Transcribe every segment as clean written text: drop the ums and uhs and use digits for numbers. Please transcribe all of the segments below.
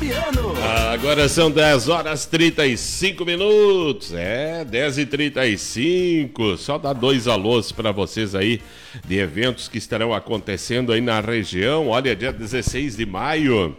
Fabiano. Agora são 10h35. 10h35. Só dar 2 alôs para vocês aí de eventos que estarão acontecendo aí na região. Olha, dia 16 de maio,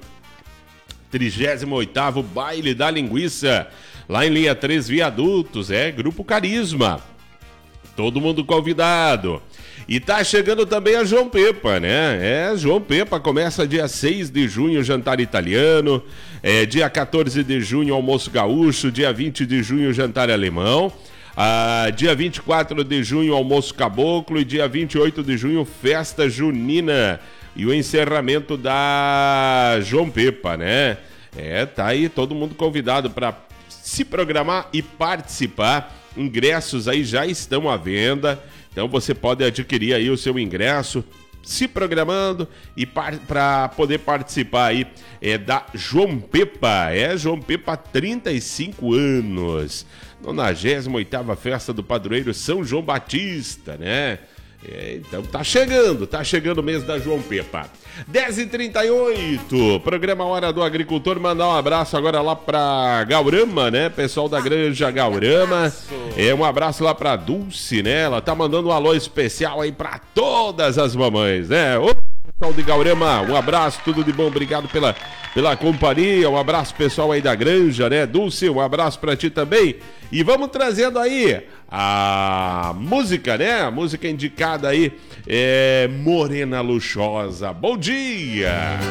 38º Baile da Linguiça, lá em Linha 3 Viadutos, Grupo Carisma. Todo mundo convidado. E tá chegando também a João Pepa, né? João Pepa começa dia 6 de junho, jantar italiano. Dia 14 de junho, almoço gaúcho. Dia 20 de junho, jantar alemão. Dia 24 de junho, almoço caboclo. E dia 28 de junho, festa junina. E o encerramento da João Pepa, né? Tá aí todo mundo convidado para se programar e participar. Ingressos aí já estão à venda. Então você pode adquirir aí o seu ingresso, se programando e para poder participar aí da João Pepa. João Pepa, 35 anos. 98ª Festa do Padroeiro São João Batista, né? Então tá chegando o mês da João Pepa. 10h38, programa Hora do Agricultor. Mandar um abraço agora lá pra Gaurama, né? Pessoal da Granja Gaurama. Um abraço lá pra Dulce, né? Ela tá mandando um alô especial aí pra todas as mamães, né? Ô, pessoal de Gaurama, um abraço, tudo de bom, obrigado pela companhia. Um abraço pessoal aí da Granja, né? Dulce, um abraço pra ti também. E vamos trazendo aí a música, né? A música indicada aí é Morena Luxosa. Bom dia!